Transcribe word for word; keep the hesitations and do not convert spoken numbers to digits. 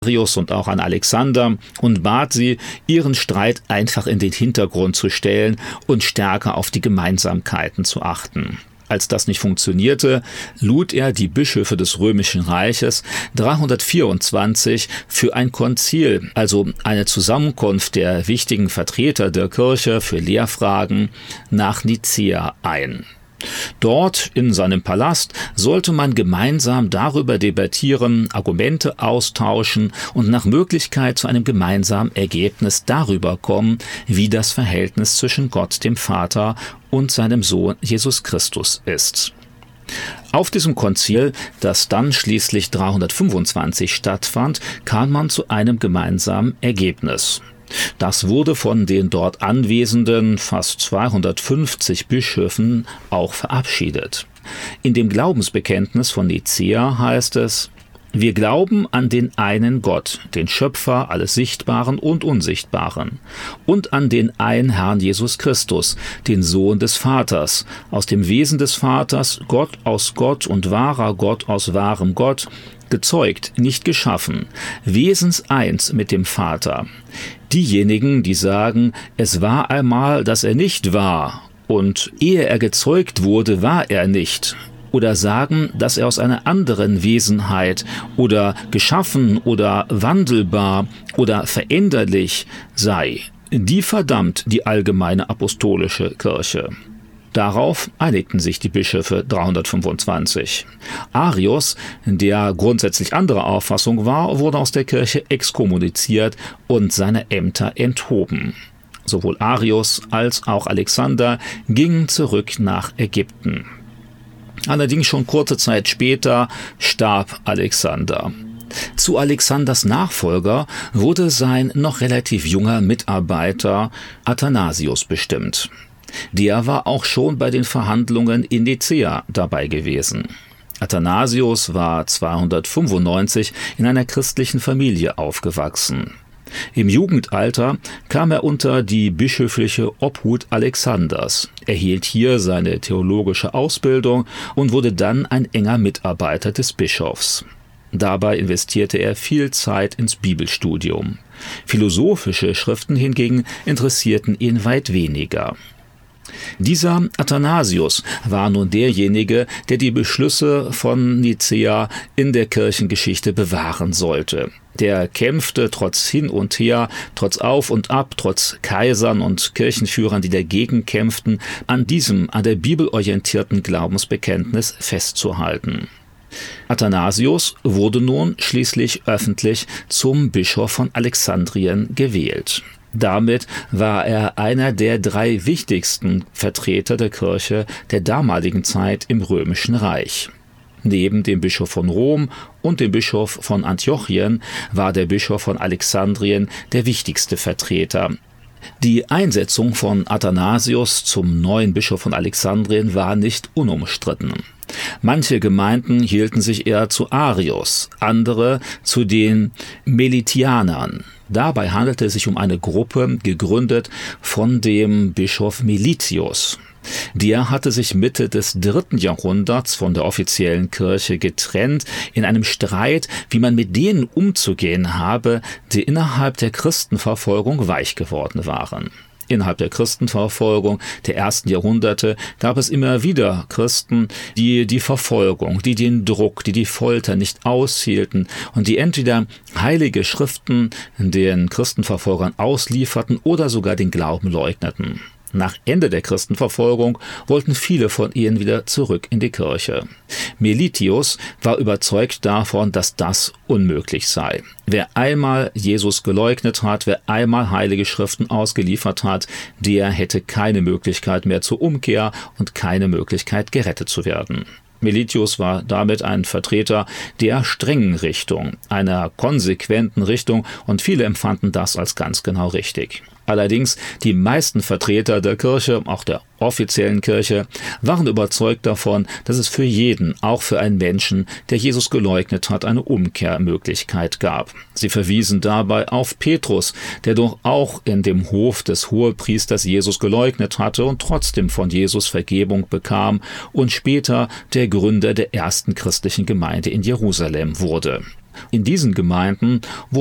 Arius und auch an Alexander und bat sie, ihren Streit einfach in den Hintergrund zu stellen und stärker auf die Gemeinsamkeiten zu achten. Als das nicht funktionierte, lud er die Bischöfe des Römischen Reiches dreihundertvierundzwanzig für ein Konzil, also eine Zusammenkunft der wichtigen Vertreter der Kirche für Lehrfragen, nach Nicäa ein. Dort in seinem Palast sollte man gemeinsam darüber debattieren, Argumente austauschen und nach Möglichkeit zu einem gemeinsamen Ergebnis darüber kommen, wie das Verhältnis zwischen Gott, dem Vater, und seinem Sohn Jesus Christus ist. Auf diesem Konzil, das dann schließlich dreihundertfünfundzwanzig stattfand, kam man zu einem gemeinsamen Ergebnis. Das wurde von den dort anwesenden fast zweihundertfünfzig Bischöfen auch verabschiedet. In dem Glaubensbekenntnis von Nicäa heißt es: Wir glauben an den einen Gott, den Schöpfer alles Sichtbaren und Unsichtbaren, und an den einen Herrn Jesus Christus, den Sohn des Vaters, aus dem Wesen des Vaters, Gott aus Gott und wahrer Gott aus wahrem Gott, gezeugt, nicht geschaffen, wesenseins mit dem Vater. Diejenigen, die sagen, es war einmal, dass er nicht war, und ehe er gezeugt wurde, war er nicht, oder sagen, dass er aus einer anderen Wesenheit oder geschaffen oder wandelbar oder veränderlich sei, die verdammt die allgemeine apostolische Kirche. Darauf einigten sich die Bischöfe dreihundertfünfundzwanzig. Arius, der grundsätzlich anderer Auffassung war, wurde aus der Kirche exkommuniziert und seine Ämter enthoben. Sowohl Arius als auch Alexander gingen zurück nach Ägypten. Allerdings schon kurze Zeit später starb Alexander. Zu Alexanders Nachfolger wurde sein noch relativ junger Mitarbeiter Athanasius bestimmt. Der war auch schon bei den Verhandlungen in Nicäa dabei gewesen. Athanasius war zweihundertfünfundneunzig in einer christlichen Familie aufgewachsen. Im Jugendalter kam er unter die bischöfliche Obhut Alexanders, erhielt hier seine theologische Ausbildung und wurde dann ein enger Mitarbeiter des Bischofs. Dabei investierte er viel Zeit ins Bibelstudium. Philosophische Schriften hingegen interessierten ihn weit weniger. Dieser Athanasius war nun derjenige, der die Beschlüsse von Nicäa in der Kirchengeschichte bewahren sollte. Der kämpfte trotz hin und her, trotz Auf und Ab, trotz Kaisern und Kirchenführern, die dagegen kämpften, an diesem, an der bibelorientierten Glaubensbekenntnis festzuhalten. Athanasius wurde nun schließlich öffentlich zum Bischof von Alexandrien gewählt. Damit war er einer der drei wichtigsten Vertreter der Kirche der damaligen Zeit im Römischen Reich. Neben dem Bischof von Rom und dem Bischof von Antiochien war der Bischof von Alexandrien der wichtigste Vertreter. Die Einsetzung von Athanasius zum neuen Bischof von Alexandrien war nicht unumstritten. Manche Gemeinden hielten sich eher zu Arius, andere zu den Melitianern. Dabei handelte es sich um eine Gruppe, gegründet von dem Bischof Melitius. Der hatte sich Mitte des dritten Jahrhunderts von der offiziellen Kirche getrennt, in einem Streit, wie man mit denen umzugehen habe, die innerhalb der Christenverfolgung weich geworden waren. Innerhalb der Christenverfolgung der ersten Jahrhunderte gab es immer wieder Christen, die die Verfolgung, die den Druck, die die Folter nicht aushielten und die entweder heilige Schriften den Christenverfolgern auslieferten oder sogar den Glauben leugneten. Nach Ende der Christenverfolgung wollten viele von ihnen wieder zurück in die Kirche. Melitius war überzeugt davon, dass das unmöglich sei. Wer einmal Jesus geleugnet hat, wer einmal heilige Schriften ausgeliefert hat, der hätte keine Möglichkeit mehr zur Umkehr und keine Möglichkeit, gerettet zu werden. Melitius war damit ein Vertreter der strengen Richtung, einer konsequenten Richtung, und viele empfanden das als ganz genau richtig. Allerdings, die meisten Vertreter der Kirche, auch der offiziellen Kirche, waren überzeugt davon, dass es für jeden, auch für einen Menschen, der Jesus geleugnet hat, eine Umkehrmöglichkeit gab. Sie verwiesen dabei auf Petrus, der doch auch in dem Hof des Hohepriesters Jesus geleugnet hatte und trotzdem von Jesus Vergebung bekam und später der Gründer der ersten christlichen Gemeinde in Jerusalem wurde. In diesen Gemeinden